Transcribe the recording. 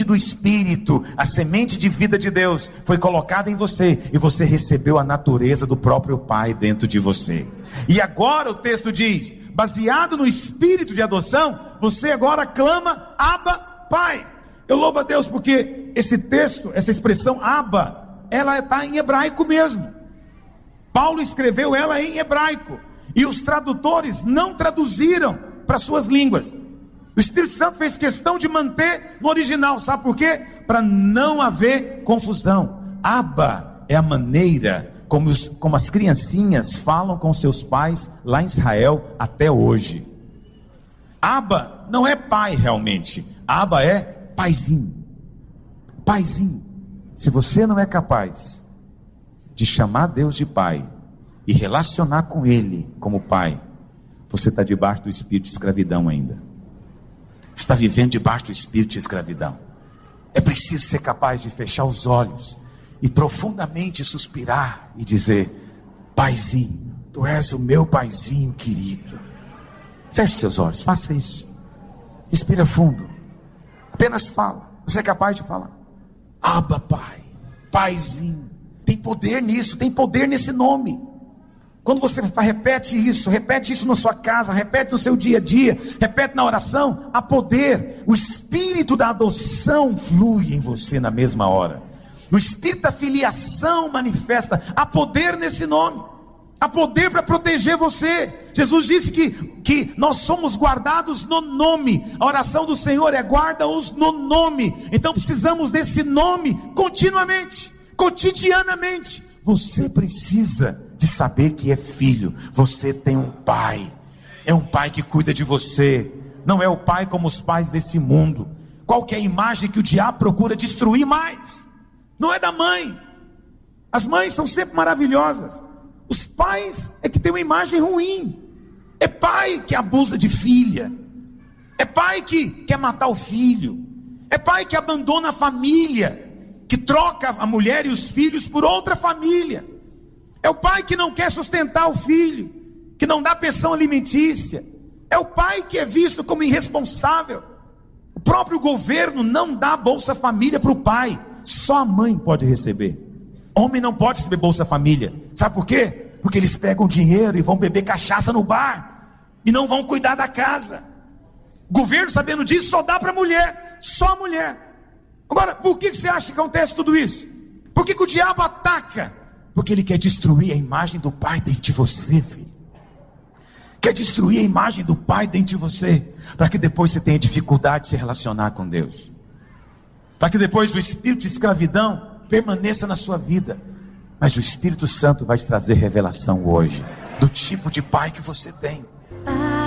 semente do Espírito, a semente de vida de Deus foi colocada em você, e você recebeu a natureza do próprio Pai dentro de você. E agora o texto diz, baseado no Espírito de adoção, você agora clama, Abba, Pai. Eu louvo a Deus porque esse texto, essa expressão Abba, ela está em hebraico mesmo. Paulo escreveu ela em hebraico, e os tradutores não traduziram para suas línguas. O Espírito Santo fez questão de manter no original, sabe por quê? Para não haver confusão. Abba é a maneira como as criancinhas falam com seus pais lá em Israel até hoje. Abba não é pai realmente, Abba é paizinho. Paizinho. Se você não é capaz de chamar Deus de pai e relacionar com Ele como pai, você está debaixo do espírito de escravidão ainda. Está vivendo debaixo do espírito de escravidão. É preciso ser capaz de fechar os olhos e profundamente suspirar e dizer: Paizinho, Tu és o meu paizinho querido. Feche seus olhos, faça isso. Respira fundo. Apenas fala. Você é capaz de falar: Abba, Pai, Paizinho. Tem poder nisso, tem poder nesse nome. Quando você repete isso na sua casa, repete no seu dia a dia, repete na oração, há poder. O espírito da adoção flui em você na mesma hora. O espírito da filiação manifesta. Há poder nesse nome. Há poder para proteger você. Jesus disse que nós somos guardados no nome. A oração do Senhor é: guarda-os no nome. Então precisamos desse nome continuamente, cotidianamente. Você precisa de saber que é filho. Você tem um pai. É um pai que cuida de você. Não é o pai como os pais desse mundo. Qual que é a imagem que o diabo procura destruir mais? Não é da mãe. As mães são sempre maravilhosas. Os pais é que tem uma imagem ruim. É pai que abusa de filha. É pai que quer matar o filho. É pai que abandona a família, que troca a mulher e os filhos por outra família. É o pai que não quer sustentar o filho, que não dá pensão alimentícia. É o pai que é visto como irresponsável. O próprio governo não dá Bolsa Família para o pai. Só a mãe pode receber. Homem não pode receber Bolsa Família. Sabe por quê? Porque eles pegam dinheiro e vão beber cachaça no bar, e não vão cuidar da casa. O governo, sabendo disso, só dá para a mulher. Só a mulher. Agora, por que você acha que acontece tudo isso? Por que o diabo ataca? Porque ele quer destruir a imagem do pai dentro de você, filho. Quer destruir a imagem do pai dentro de você, para que depois você tenha dificuldade de se relacionar com Deus, para que depois o espírito de escravidão permaneça na sua vida. Mas o Espírito Santo vai te trazer revelação hoje, do tipo de pai que você tem.